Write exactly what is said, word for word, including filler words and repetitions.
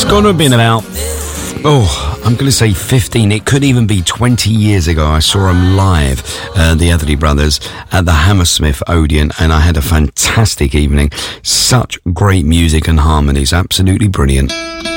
got to have been about, oh, I'm going to say fifteen. It could even be twenty years ago. I saw them live, uh, the Etherly Brothers, at the Hammersmith Odeon, and I had a fantastic evening. Such great music and harmonies. Absolutely brilliant.